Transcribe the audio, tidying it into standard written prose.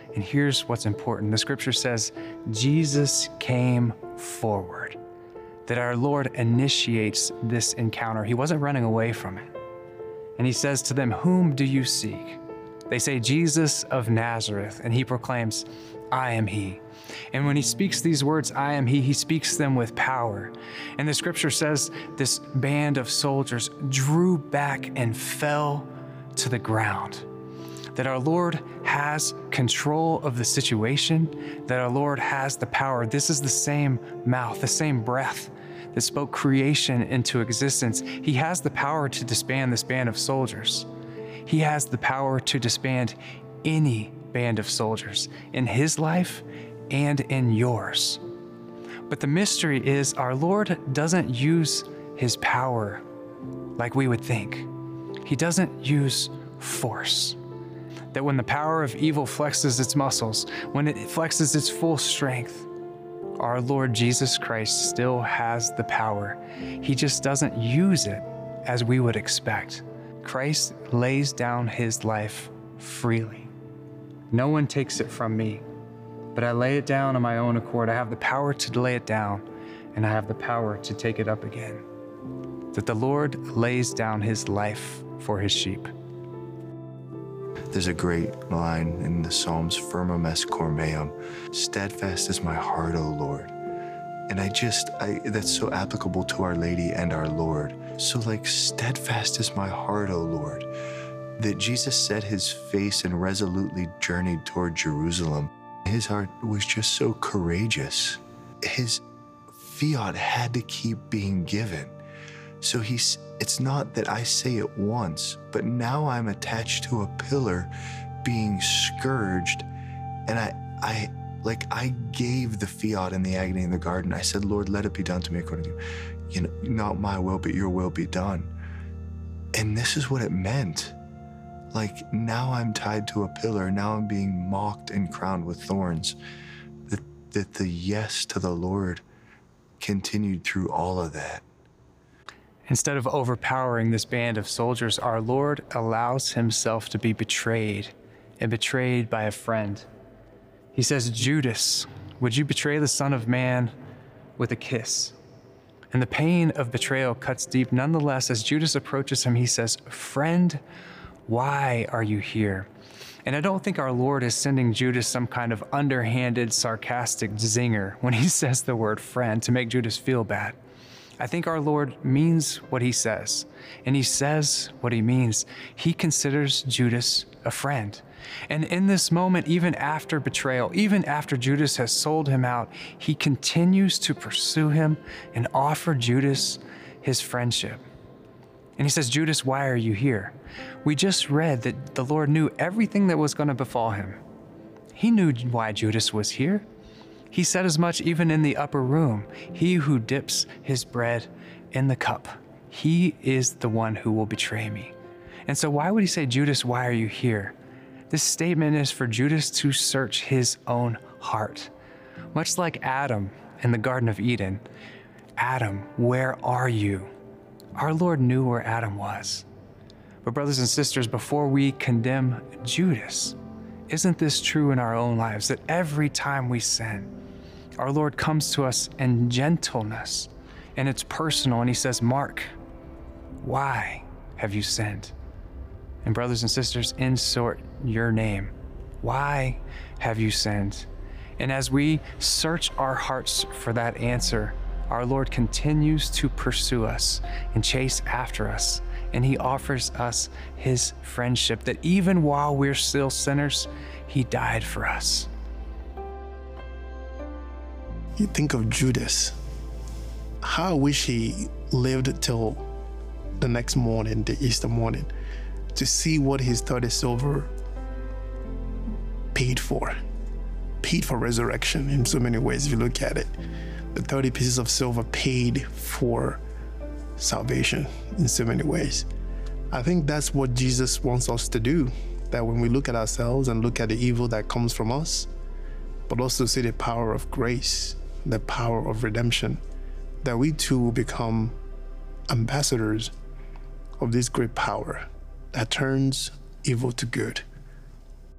And here's what's important. The scripture says, Jesus came forward, that our Lord initiates this encounter. He wasn't running away from it. And he says to them, whom do you seek? They say, Jesus of Nazareth. And he proclaims, I am he. And when he speaks these words, I am he speaks them with power. And the scripture says this band of soldiers drew back and fell to the ground. That our Lord has control of the situation, that our Lord has the power. This is the same mouth, the same breath that spoke creation into existence. He has the power to disband this band of soldiers. He has the power to disband any band of soldiers in his life and in yours. But the mystery is our Lord doesn't use his power like we would think. He doesn't use force. That when the power of evil flexes its muscles, when it flexes its full strength, our Lord Jesus Christ still has the power. He just doesn't use it as we would expect. Christ lays down his life freely. No one takes it from me, but I lay it down on my own accord. I have the power to lay it down, and I have the power to take it up again. That the Lord lays down his life for his sheep. There's a great line in the Psalms, Firmum est cor meum, steadfast is my heart, O Lord. And that's so applicable to Our Lady and our Lord. So like, steadfast is my heart, O Lord. That Jesus set his face and resolutely journeyed toward Jerusalem. His heart was just so courageous. His fiat had to keep being given. So it's not that I say it once, but now I'm attached to a pillar being scourged. And I gave the fiat in the agony in the garden. I said, Lord, let it be done to me according to you. Not my will, but your will be done. And this is what it meant. Like, now I'm tied to a pillar. Now I'm being mocked and crowned with thorns. That the yes to the Lord continued through all of that. Instead of overpowering this band of soldiers, our Lord allows himself to be betrayed, and betrayed by a friend. He says, Judas, would you betray the Son of Man with a kiss? And the pain of betrayal cuts deep. Nonetheless, as Judas approaches him, he says, friend, why are you here? And I don't think our Lord is sending Judas some kind of underhanded, sarcastic zinger when he says the word friend to make Judas feel bad. I think our Lord means what he says, and he says what he means. He considers Judas a friend. And in this moment, even after betrayal, even after Judas has sold him out, he continues to pursue him and offer Judas his friendship. And he says, Judas, why are you here? We just read that the Lord knew everything that was going to befall him. He knew why Judas was here. He said as much even in the upper room. He who dips his bread in the cup, he is the one who will betray me. And so why would he say, Judas, why are you here? This statement is for Judas to search his own heart. Much like Adam in the Garden of Eden. Adam, where are you? Our Lord knew where Adam was. But brothers and sisters, before we condemn Judas, isn't this true in our own lives, that every time we sin, our Lord comes to us in gentleness, and it's personal, and he says, Mark, why have you sinned? And brothers and sisters, insert your name. Why have you sinned? And as we search our hearts for that answer, our Lord continues to pursue us and chase after us. And he offers us his friendship, that even while we're still sinners, he died for us. You think of Judas. How I wish he lived till the next morning, the Easter morning, to see what his 30 silver paid for resurrection in so many ways. If you look at it, the 30 pieces of silver paid for salvation in so many ways. I think that's what Jesus wants us to do, that when we look at ourselves and look at the evil that comes from us, but also see the power of grace, the power of redemption, that we too will become ambassadors of this great power that turns evil to good.